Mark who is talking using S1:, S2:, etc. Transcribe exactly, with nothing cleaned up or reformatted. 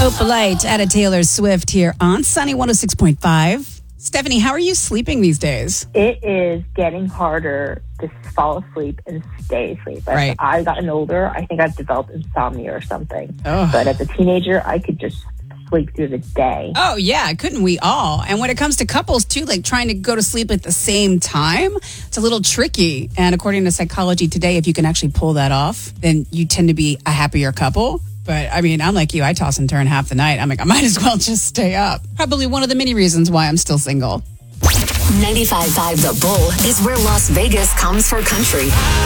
S1: Opalite out of Taylor Swift here on Sunny one oh six point five. Stephanie, how are you sleeping these days?
S2: It is getting harder to fall asleep and stay asleep. As
S1: Right.
S2: I've gotten older, I think I've developed insomnia or something.
S1: Oh.
S2: But as a teenager, I could just sleep through the day.
S1: Oh, yeah, couldn't we all? And when it comes to couples, too, like trying to go to sleep at the same time, it's a little tricky. And according to Psychology Today, if you can actually pull that off, then you tend to be a happier couple. But, I mean, I'm like you. I toss and turn half the night. I'm like, I might as well just stay up. Probably one of the many reasons why I'm still single.
S3: ninety-five point five The Bull is where Las Vegas comes for country.